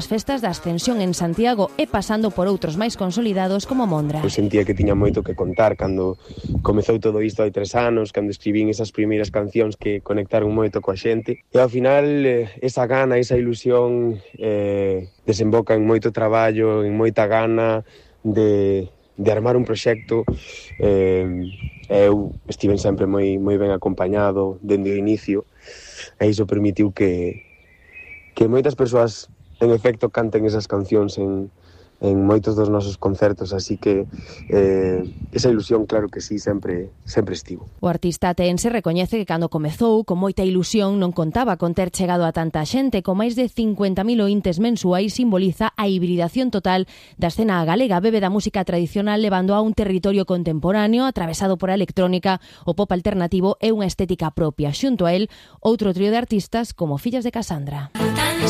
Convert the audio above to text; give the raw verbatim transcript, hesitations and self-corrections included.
As festas da Ascensión en Santiago e pasando por outros máis consolidados como Mondra. Eu sentía que tiña moito que contar cando comezou todo isto hai tres anos, cando escribín esas primeiras cancións que conectaron moito coa xente. E ao final esa gana, esa ilusión eh, desemboca en moito traballo, en moita gana de, de armar un proxecto. Eh, eu estiven sempre moi, moi ben acompañado dende o inicio e iso permitiu que, que moitas persoas en efecto canten esas cancións en, en moitos dos nosos concertos, así que eh, esa ilusión claro que sí, sempre, sempre estivo. O artista ateense recoñece que cando comezou con moita ilusión non contaba con ter chegado a tanta xente, con máis de cincuenta mil oíntes mensuais simboliza a hibridación total da escena galega, bebe da música tradicional levando a un territorio contemporáneo atravesado por a electrónica, o pop alternativo e unha estética propia. Xunto a él, outro trío de artistas como Fillas de Casandra.